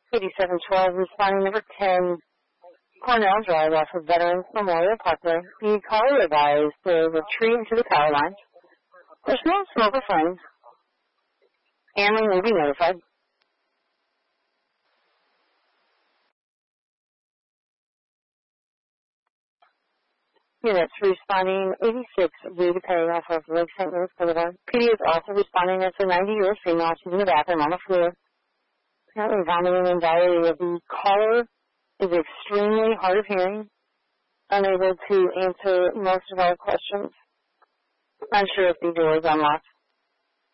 8712, responding number 10, Cornell Drive off of Veterans Memorial Parkway. The caller advised to retreat into the power line. There's no smoke or flames. Family will be notified. Units responding 86 due to pay off of Lake St. Louis Boulevard. PD is also responding as a 90-year-old female. She's in the bathroom on the floor. Apparently vomiting and diarrhea. The caller is extremely hard of hearing, unable to answer most of our questions. Unsure if the door is unlocked.